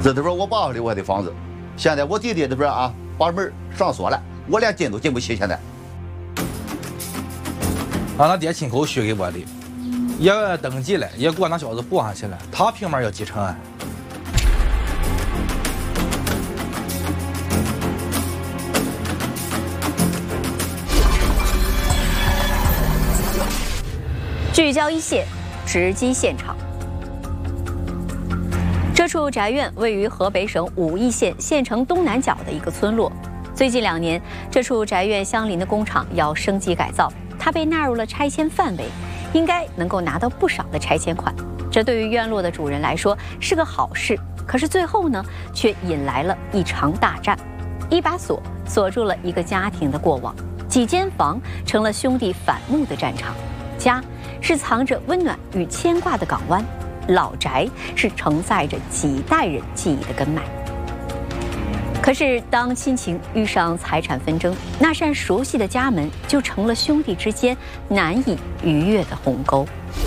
这都是我爸留下的房子，现在我弟弟这边啊把门上锁了，我连进都进不去。现在， 俺爹亲口许给我的，也登记了，也给我那小子补上去了，他凭嘛要继承啊？ 聚焦一线，直击现场。这处宅院位于河北省武义县县城东南角的一个村落。最近2年，这处宅院相邻的工厂要升级改造，它被纳入了拆迁范围，应该能够拿到不少的拆迁款。这对于院落的主人来说是个好事，可是最后呢，却引来了一场大战。一把锁锁住了一个家庭的过往，几间房成了兄弟反目的战场。家是藏着温暖与牵挂的港湾，老宅是承载着几代人记忆的根脉。可是当亲情遇上财产纷争，那扇熟悉的家门就成了兄弟之间难以逾越的鸿沟。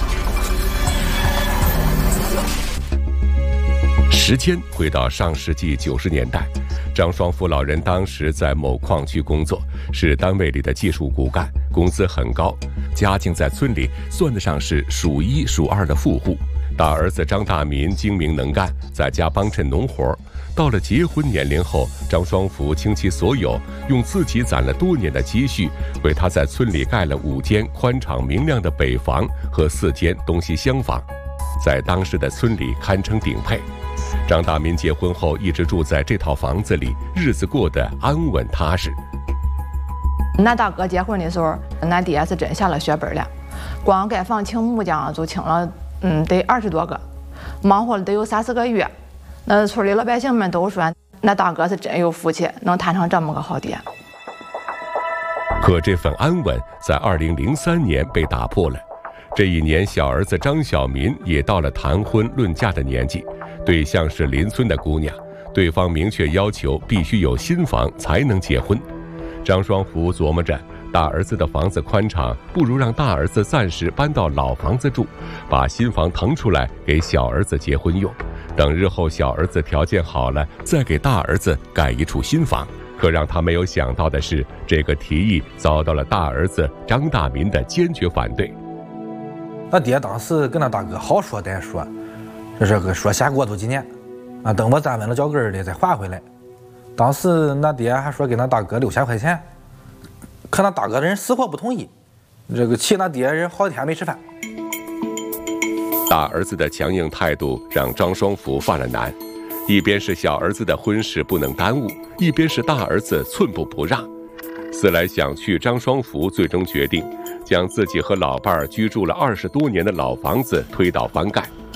时间回到上世纪90年代，张双福老人当时在某矿区工作，是单位里的技术骨干，工资很高，家境在村里算得上是数1数2的富户。大儿子张大民精明能干，在家帮衬农活。到了结婚年龄后，张双福倾其所有，用自己攒了多年的积蓄，为他在村里盖了5间宽敞明亮的北房和4间东西厢房，在当时的村里堪称顶配。张大民结婚后一直住在这套房子里，日子过得安稳踏实。 俺大哥结婚的时候，俺爹是真下了血本了，光盖房请木匠就请了得20多个，忙活了得有3、4个月。那村里老百姓们都说，那大哥是真有福气，能摊上这么个好爹。 可这份安稳在2003年被打破了。这一年，小儿子张小民也到了谈婚论嫁的年纪，对象是邻村的姑娘，对方明确要求必须有新房才能结婚。张双福琢磨着，大儿子的房子宽敞，不如让大儿子暂时搬到老房子住，把新房腾出来给小儿子结婚用，等日后小儿子条件好了，再给大儿子盖一处新房。可让他没有想到的是，这个提议遭到了大儿子张大民的坚决反对。 俺爹当时跟俺大哥好说歹说，这个说先过渡几年，啊，等我站稳了脚跟的再还回来。当时俺爹还说给俺大哥6000块钱，可俺大哥人死活不同意，这个气俺爹人好几天没吃饭。 大儿子的强硬态度让张双福犯了难，一边是小儿子的婚事不能耽误，一边是大儿子寸步不让。思来想去，张双福最终决定将自己和老伴儿居住了20多年的老房子推倒翻盖，